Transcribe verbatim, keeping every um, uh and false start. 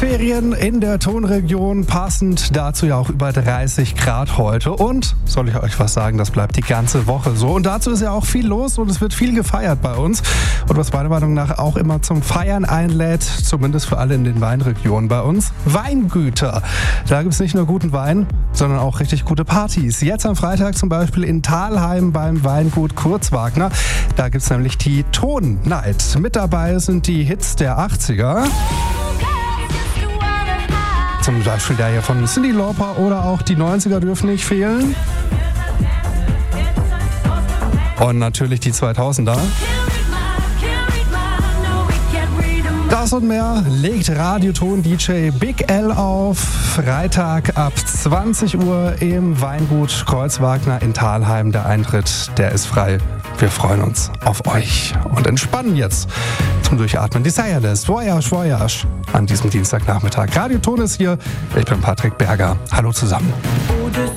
Ferien in der Tonregion, passend dazu ja auch über dreißig Grad heute. Und, soll ich euch was sagen, das bleibt die ganze Woche so. Und dazu ist ja auch viel los und es wird viel gefeiert bei uns. Und was meiner Meinung nach auch immer zum Feiern einlädt, zumindest für alle in den Weinregionen bei uns, Weingüter. Da gibt es nicht nur guten Wein, sondern auch richtig gute Partys. Jetzt am Freitag zum Beispiel in Thalheim beim Weingut Kurzwagner. Da gibt es nämlich die Ton Night. Mit dabei sind die Hits der achtziger. Zum Beispiel der hier von Cyndi Lauper oder auch die neunziger dürfen nicht fehlen. Und natürlich die zweitausender. Das und mehr legt Radioton-D J Big L auf. Freitag ab zwanzig Uhr im Weingut Kurzwagner in Thalheim. Der Eintritt, der ist frei. Wir freuen uns auf euch und entspannen jetzt zum Durchatmen. Desireless, Voyage, Voyage an diesem Dienstagnachmittag. Radioton ist hier. Ich bin Patrick Berger. Hallo zusammen.